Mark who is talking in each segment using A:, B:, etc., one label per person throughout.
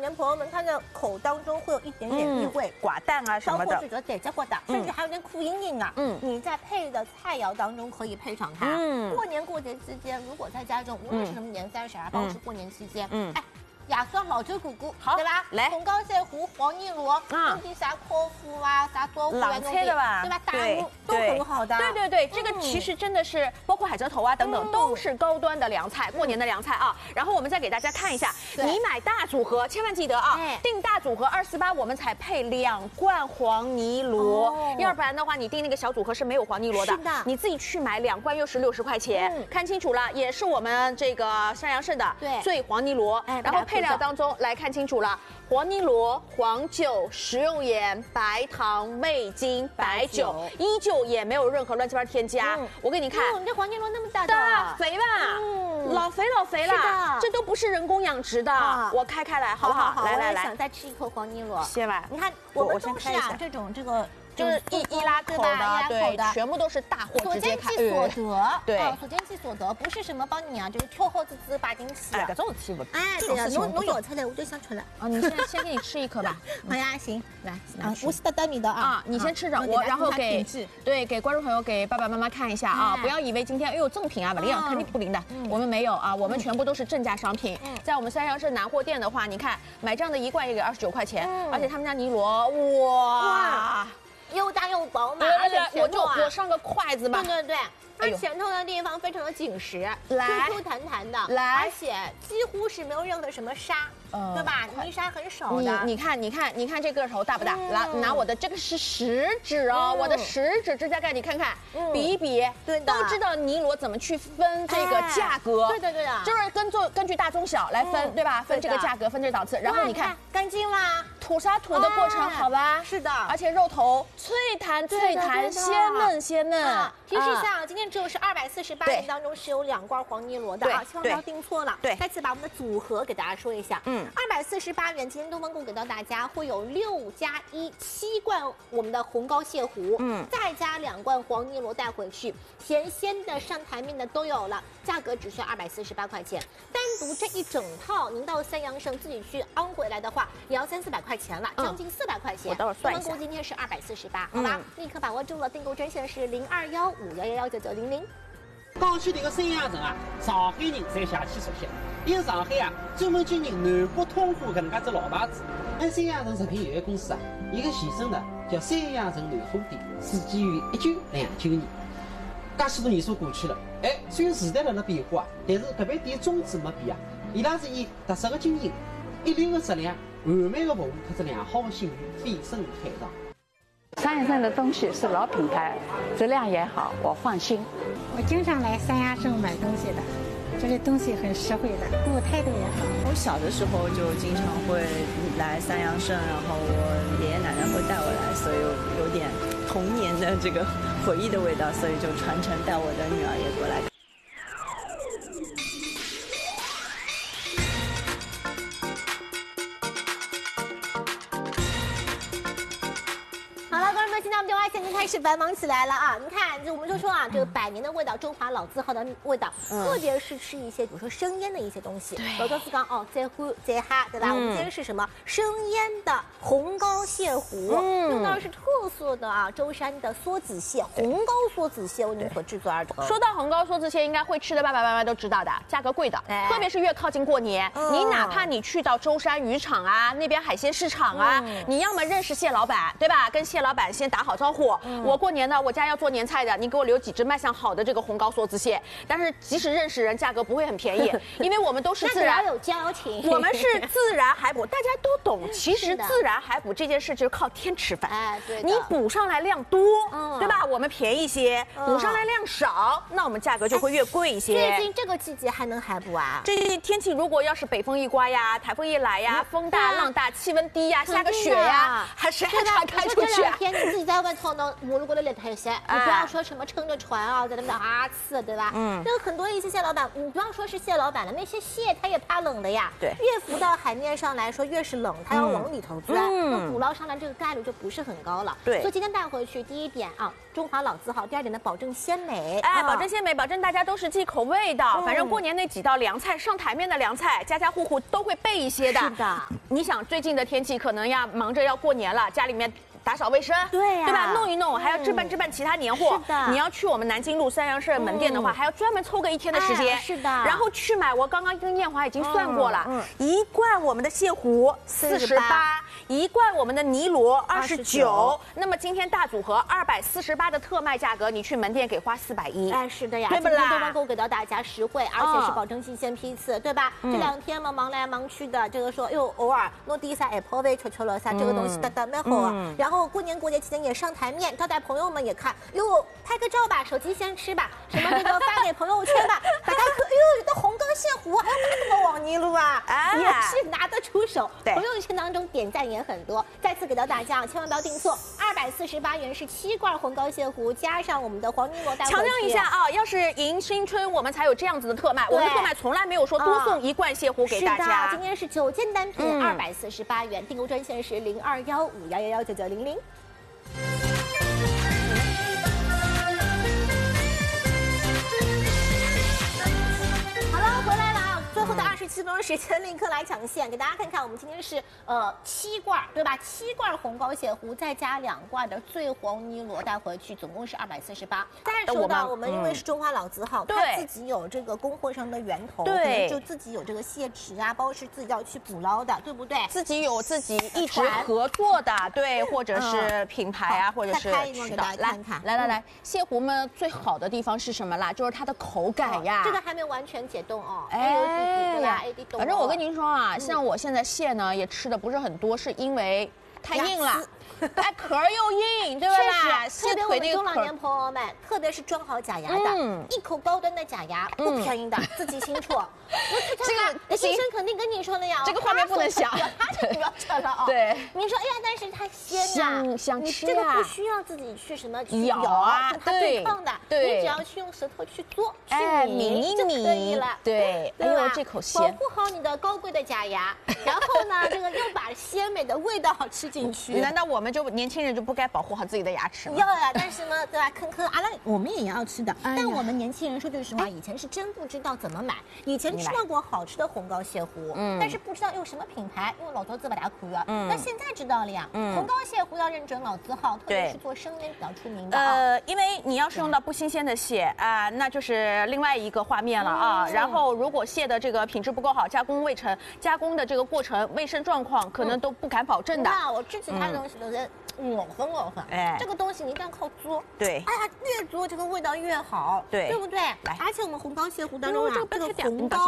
A: 能朋友们它的口当中会有一点点异味，
B: 寡淡啊什么的，
A: 或者得加过的，甚至还有点苦硬硬啊。你在配的菜肴当中可以配上它。过年过节之间，如果在家中，无论是什么年30啊，包括是过年期间，哎。亚酸老酒咕咕，好，对吧？
B: 来，
A: 红高蟹糊、黄泥螺，弄点啥烤麸啊、啥多糊啊，
B: 冷菜的吧，
A: 对吧？大肉都很好的。
C: 对，这个其实真的是包括海蜇头啊等等，都是高端的凉菜，过年的凉菜啊。然后我们再给大家看一下，你买大组合，千万记得啊，订大组合248，我们才配2罐黄泥螺，要不然的话，你订那个小组合是没有黄泥螺的。
A: 是的，
C: 你自己去买2罐又是60块钱，看清楚了，也是我们这个山阳盛的醉黄泥螺，然后配料当中来看清楚了，黄泥螺、黄酒、食用盐、白糖、味精、白酒，依旧也没有任何乱七八糟添加。我给你看，
A: 你这黄泥螺那么大
C: 肥吧，老肥了，这都不是人工养殖的。我开来好不好？来，
A: 想再吃一口黄泥螺。
C: 先来，
A: 你看我们都是啊，这个。
C: 就是一拉口的，对，全部都是大货直接开。
A: 所见即所得，
C: 对，
A: 所见即所得，不是什么帮你啊，就是挑好子把进去。
C: 哎，这种事情不，
A: 哎，对呀，侬咬出来我就想出来。
C: 啊，你先给你吃一颗吧。
A: 好呀，行，
C: 来，
A: 我是大米的啊，
C: 你先吃着，我然后给观众朋友给爸爸妈妈看一下啊，不要以为今天赠品啊，不灵，肯定不灵的，我们没有啊，我们全部都是正价商品。在我们山阳盛南货店的话，你看买这样的1罐也给29块钱，而且他们家泥螺，哇。
A: 又大又饱满，而且
C: 我上个筷子吧。
A: 对，它前头的地方非常的紧实，Q Q 弹弹的，而且几乎是没有任何什么沙，对吧？泥沙很少的。
C: 你看这个头大不大？拿我的这个是食指哦，我的食指指甲盖，你看看，比一比，
A: 对的，
C: 都知道泥螺怎么去分这个价格。
A: 对的，
C: 就是根据大中小来分，对吧？分这个价格，分这个档次。然后你看
A: 干净啦，
C: 吐沙吐的过程好吧？
A: 是的，
C: 而且肉头脆弹，鲜嫩。
A: 提示一下啊，今天只有是248元当中是有2罐黄泥螺的啊，千万不要订错了。
C: 对，
A: 再次把我们的组合给大家说一下。248元，今天东方宫给到大家会有6+1 7罐我们的红膏蟹糊，再加2罐黄泥螺带回去，咸鲜的上台面的都有了，价格只需要248块钱。单独这一整套，您到三阳盛自己去安回来的话，也要300-400块钱了，将近400块钱。
C: 我待会儿算一下。
A: 东方宫今天是248，好吧？立刻把握住了，订购专线是0215119900。
D: 讲起这个沈阳盛啊，上海人才下去熟悉，因为上海啊专门经营南北通货搿能介只老牌子。俺沈阳盛食品有限公司啊，伊个前身呢叫沈阳盛南货店，始建于1929年。介许多年数过去了，虽然时代辣辣变化，但是搿爿店宗旨没变啊。伊拉是以特色的经营、一流的质量、完美的服务特质良好的信誉飞升海上。
E: 三阳盛的东西是老品牌，质量也好，我放心。
F: 我经常来三阳盛买东西的，这里东西很实惠的，服务态度也好。
G: 我小的时候就经常会来三阳盛，然后我爷爷奶奶会带我来，所以有点童年的这个回忆的味道，所以就传承带我的女儿也过来。
A: 现在我们电话线已经开始繁忙起来了啊！你看，我们就说啊，这个100年的味道，中华老字号的味道，特别是吃一些，比如说生腌的一些东西。老周四刚哦，在乎在哈，对吧？我们今天是什么？生腌的红膏蟹糊，用到的是特色的啊，舟山的梭子蟹，红膏梭子蟹为您所制作而成。
C: 说到红膏梭子蟹，应该会吃的爸爸妈妈都知道的，价格贵的，特别是越靠近过年，你哪怕你去到舟山渔场啊，那边海鲜市场啊，你要么认识蟹老板，对吧？跟蟹老板先打好招呼。我过年呢，我家要做年菜的，你给我留几只卖相好的这个红膏梭子蟹。但是即使认识人，价格不会很便宜，因为我们都是自然
A: 有交情，
C: 我们是自然海捕，大家都懂。其实自然海捕这件事就是靠天吃饭。
A: 对，
C: 你捕上来量多，对吧？我们便宜些；捕上来量少，那我们价格就会越贵一些。
A: 最近这个季节还能海捕啊？
C: 这天气如果要是北风一刮呀，台风一来呀，风大浪大，气温低呀，下个雪呀，谁还敢开出去啊？
A: 天你自己在在外头呢，马路过来来太些，你不要说什么撑着船啊，在那边吃，对吧？那个很多一些蟹老板，你不要说是蟹老板了，那些蟹它也怕冷的呀。
C: 对，
A: 越浮到海面上来说越是冷，它要往里头钻，那捕捞上来这个概率就不是很高了。
C: 对，
A: 所以今天带回去第一点啊，中华老字号；第二点呢，保证鲜美。
C: 保证鲜美，保证大家都是忌口味的。反正过年那几道凉菜上台面的凉菜，家家户户都会备一些的。
A: 是的，
C: 你想最近的天气可能要忙着要过年了，家里面打扫卫生，
A: 对呀，
C: 对吧？弄一弄，还要置办其他年货。
A: 是的，
C: 你要去我们南京路三阳社门店的话，还要专门凑个1天的时间。
A: 是的，
C: 然后去买，我刚刚跟艳华已经算过了，一罐我们的蟹糊48，一罐我们的尼罗29。那么今天大组合248的特卖价格，你去门店给花410。
A: 哎，是的呀，
C: 对不啦？
A: 今天都能够给到大家实惠，而且是保证新鲜批次，对吧？这2天嘛，忙来忙去的，这个说，哟，偶尔弄第一下Apple味吃了啥，这个东西的蛮好啊。然后过年过节期间也上台面，招待朋友们也看，哟，拍个照吧，手机先吃吧，什么这个发给朋友圈吧，大家可，哟，有的红膏蟹糊，还有那么往泥路啊，也是拿得出手。朋友圈当中点赞也很多。再次给到大家，千万不要订错，248元是7罐红膏蟹糊，加上我们的黄泥螺带回去。
C: 强调一下啊，要是迎新春，我们才有这样子的特卖，我们特卖从来没有说多送1罐蟹糊给大家。
A: 今天是9件单品，248元，订购专线是0215119900。好了，回来了啊！最后的27分钟时间，立刻来抢线，给大家看看，我们今天是7罐，对吧？7罐红膏蟹糊，再加2罐的醉黄泥螺带回去，总共是248。当然说到我们因为是中华老字号，它自己有这个供货上的源头，对，就自己有这个蟹池啊，包括是自己要去捕捞的，对不对？
C: 自己有自己一直合作的，对，或者是品牌啊，或者是
A: 渠道。来看看，
C: 来，蟹糊们最好的地方是什么啦？就是它的口感呀。
A: 这个还没完全解冻哦。
C: 哎呀，反正我跟您说啊，像我现在蟹呢也吃的不是很多，是因为太硬了。哎，壳又硬，对吧？
A: 特别我们中老年朋友们，特别是装好假牙的，一口高端的假牙不便宜的，自己清楚。这个先生肯定跟你说了呀，
C: 这个画面不能想，
A: 不要扯了哦。
C: 对，
A: 你说哎呀，但是它鲜啊，
C: 想吃啊，
A: 这个不需要自己去什么
C: 咬啊，
A: 跟它对抗的，你只要去用舌头去嘬，去抿就可以了。
C: 对，哎呦，这口鲜，
A: 保护好你的高贵的假牙，然后呢，这个又把鲜美的味道吃进去。
C: 难道我们就年轻人就不该保护好自己的牙齿吗？
A: 要呀，但是呢，对吧？坑阿拉我们也要吃的，但我们年轻人说句实话，以前是真不知道怎么买，以前吃到过好吃的红膏蟹糊，但是不知道用什么品牌，因为老头子把它苦了。那现在知道了呀，红膏蟹糊要认准老字号，特别是做生腌比较出名的。
C: 因为你要是用到不新鲜的蟹啊，那就是另外一个画面了啊。然后如果蟹的这个品质不够好，加工的这个过程卫生状况可能都不敢保证的。
A: 那我吃其他东西都是老粉，哎，这个东西你一旦靠嘬，
C: 对，
A: 哎呀，越嘬这个味道越好，对不对？而且我们红膏蟹糊当中啊，这个红膏，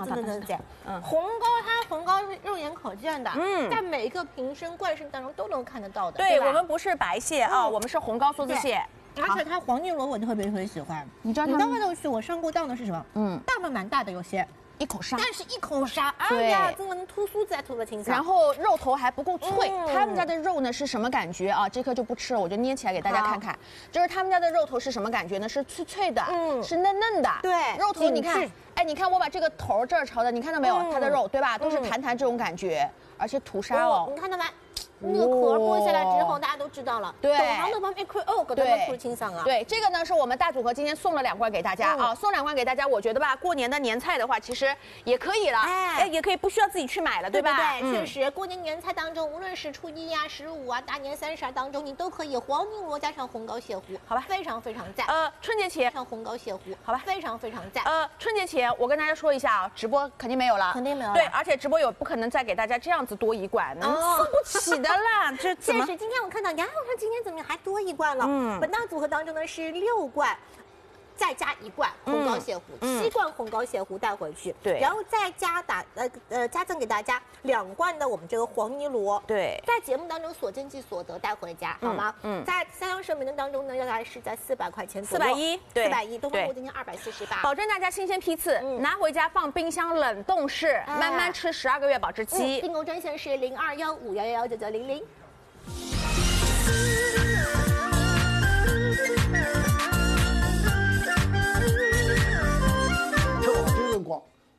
A: 红膏是肉眼可见的，在每一个瓶身罐身当中都能看得到的。
C: 对，我们不是白蟹啊，我们是红膏梭子蟹。
A: 而且它黄泥螺我特别喜欢，你知道你到外头去，我上过当的是什么？大份蛮大的有些。
C: 一口沙，
A: 但是一口沙，哎呀，这么吐酥子还吐不清楚。
C: 然后肉头还不够脆，他们家的肉呢是什么感觉啊？这颗就不吃了，我就捏起来给大家看看。就是他们家的肉头是什么感觉呢？是脆脆的，是嫩嫩的。
A: 对，
C: 肉头你看，哎，你看我把这个头这儿朝的，你看到没有？它的肉对吧？都是弹这种感觉，而且吐沙哦，
A: 你看到没？那个壳剥下来之后，大家都知道了。
C: 对，
A: 懂行的方面可以给大家吐清爽啊。
C: 对，这个呢是我们大组合今天送了2罐给大家啊，送2罐给大家，我觉得吧，过年的年菜的话，其实也可以了，哎，也可以不需要自己去买了，对吧？
A: 对，确实，过年年菜当中，无论是初一啊、15啊、大年30当中，你都可以黄泥螺加上红膏蟹糊，好吧？非常赞。
C: 春节前
A: 上红膏蟹糊，
C: 好吧？
A: 非常赞。
C: 春节前我跟大家说一下啊，直播肯定没有了，对，而且直播不可能再给大家这样子多1罐，送不起的啦，这。
A: 确实，今天我看到呀，我说今天怎么还多1罐了？本大组合当中呢是6罐。再加1罐红膏蟹糊，7罐红膏蟹糊带回去，
C: 对，
A: 然后再加赠给大家2罐的我们这个黄泥螺，
C: 对，
A: 在节目当中所见即所得带回家，好吗？在三阳社门店当中呢，大概是在400块钱左右
C: ，410，对
A: ，410，东方锅今天248，
C: 保证大家新鲜批次，拿回家放冰箱冷冻室，慢慢吃，12个月保质期。
A: 订购专线是0215119900。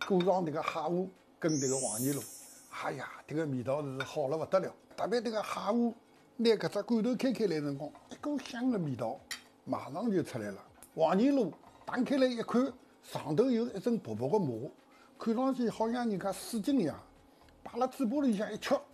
B: 裹上这个蟹糊跟这个黄泥螺，哎呀，这个味道是好了不得了。特别这个蟹糊拿搿只罐头开来的辰光，一股香的味道马上就出来了。黄泥螺打开来一看，上头有一层薄薄的膜，看上去好像人家水晶一样，摆辣嘴巴里向一吃，